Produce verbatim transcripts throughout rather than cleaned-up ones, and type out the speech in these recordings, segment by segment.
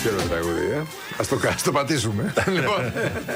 Ποιο είναι το τραγούδι, ε? Ας το, ας το πατήσουμε. Λοιπόν.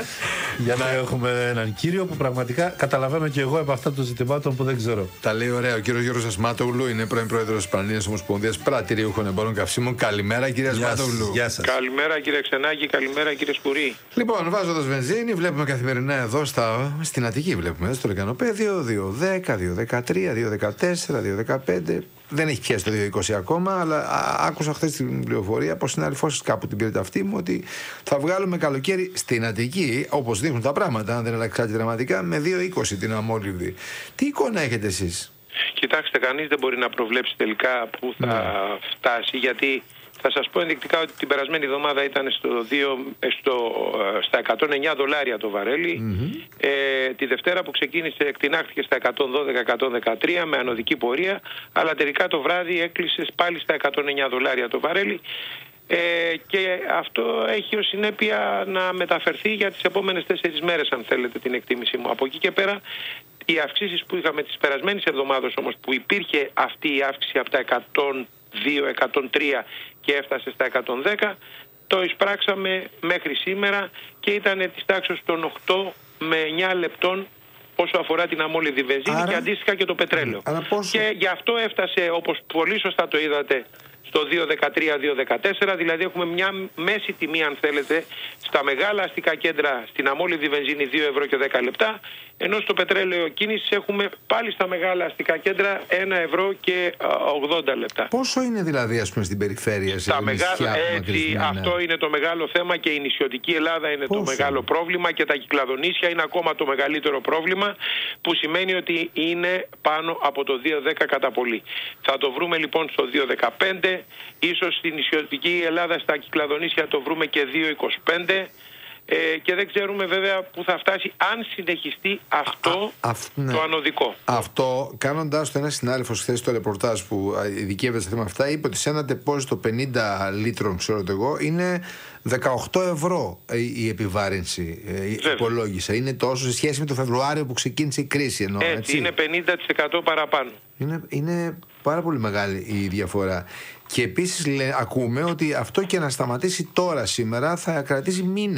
Για να έχουμε έναν κύριο που πραγματικά καταλαβαίνω και εγώ από αυτά των ζητημάτων που δεν ξέρω. Τα λέει ωραία. Ο κύριος Γιώργος Ασμάτογλου είναι πρώην πρόεδρος της Πανελλήνιας Ομοσπονδίας Πρατηριούχων Εμπόρων Καυσίμων. Καλημέρα, κύριε Ασμάτογλου. Γεια σας. Καλημέρα, κύριε Ξενάκη, καλημέρα, κύριε Σπουρή. Λοιπόν, βάζοντας βενζίνη, βλέπουμε καθημερινά εδώ στα, στην Αττική, βλέπουμε στο Λεκανοπέδιο δύο δέκα, δύο δεκατρία, δύο δεκατέσσερα, δύο δεκαπέντε. Δεν έχει πιάσει το δύο είκοσι ακόμα, αλλά α, άκουσα χθες την πληροφορία από συνάδελφό σας, κάπου την πήρε αυτή μου, ότι θα βγάλουμε καλοκαίρι στην Αττική, όπως δείχνουν τα πράγματα, αν δεν αλλάξει κάτι δραματικά, με δύο είκοσι την αμόλυβδη. Τι εικόνα έχετε εσείς? Κοιτάξτε, κανείς δεν μπορεί να προβλέψει τελικά πού θα ναι. φτάσει, γιατί θα σας πω ενδεικτικά ότι την περασμένη εβδομάδα ήταν στο δύο, στο, στα εκατόν εννιά δολάρια το βαρέλι. Mm-hmm. Ε, τη Δευτέρα που ξεκίνησε εκτινάχθηκε στα εκατόν δώδεκα εκατόν δεκατρία με ανωδική πορεία, αλλά τελικά το βράδυ έκλεισε πάλι στα εκατόν εννιά δολάρια το βαρέλι. Ε, και αυτό έχει ως συνέπεια να μεταφερθεί για τις επόμενες τέσσερις μέρες, αν θέλετε την εκτίμηση μου. Από εκεί και πέρα, οι αυξήσεις που είχαμε τις περασμένες εβδομάδες όμως, που υπήρχε αυτή η αύξηση από τα εκατόν δύο εκατόν τρία και έφτασε στα εκατόν δέκα, το εισπράξαμε μέχρι σήμερα και ήταν της τάξης των οκτώ με εννιά λεπτών όσο αφορά την αμόλυβδη βενζίνη. Άρα... και αντίστοιχα και το πετρέλαιο. Πόσο... Και γι' αυτό έφτασε, όπως πολύ σωστά το είδατε, στο δύο δεκατρία δύο δεκατέσσερα, δηλαδή έχουμε μια μέση τιμή, αν θέλετε, στα μεγάλα αστικά κέντρα στην αμόλυβδη βενζίνη δύο ευρώ και δέκα λεπτά, ενώ στο πετρέλαιο κίνησης έχουμε πάλι στα μεγάλα αστικά κέντρα ένα ευρώ και ογδόντα λεπτά. Πόσο είναι δηλαδή, ας πούμε, στην περιφέρεια? Στα μεγάλα, έτσι, αυτό είναι το μεγάλο θέμα, και η νησιωτική Ελλάδα είναι Πόσο? το μεγάλο πρόβλημα, και τα Κυκλαδονήσια είναι ακόμα το μεγαλύτερο πρόβλημα, που σημαίνει ότι είναι πάνω από το δύο δέκα κατά πολύ. Θα το βρούμε λοιπόν στο δύο δεκαπέντε, ίσως στην νησιωτική Ελλάδα στα Κυκλαδονήσια το βρούμε και δύο είκοσι πέντε. Ε, και δεν ξέρουμε βέβαια που θα φτάσει αν συνεχιστεί αυτό α, α, ναι. το ανωδικό. Αυτό, κάνοντας το ένα συνάδελφος χθες στο ρεπορτάζ που ειδικεύεται στα θέματα αυτά, είπε ότι σε ένα τεπόζιτο πενήντα λίτρων, ξέρω το εγώ, είναι δεκαοκτώ ευρώ η επιβάρυνση. Ε, υπολόγισα. Είναι τόσο σε σχέση με το Φεβρουάριο που ξεκίνησε η κρίση. Εννοώ, έτσι, έτσι, είναι πενήντα τοις εκατό παραπάνω. Είναι, είναι πάρα πολύ μεγάλη η διαφορά. Και επίσης λέ, ακούμε ότι αυτό και να σταματήσει τώρα σήμερα θα κρατήσει μήνες.